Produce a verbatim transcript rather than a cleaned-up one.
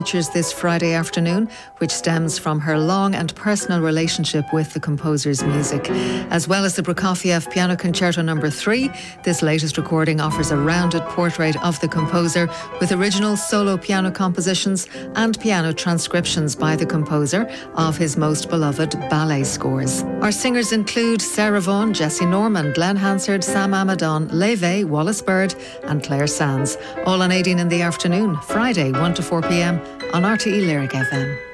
Features this Friday afternoon, which stems from her long and personal relationship with the composer's music. As well as the Prokofiev Piano Concerto number three, this latest recording offers a rounded portrait of the composer with original solo piano compositions and piano transcriptions by the composer of his most beloved ballet scores. Our singers include Sarah Vaughan, Jessie Norman, Glenn Hansard, Sam Amadon, Leve, Wallace Bird and Claire Sands. All on eighteen in the afternoon, Friday, one to four p m on R T E Lyric F M.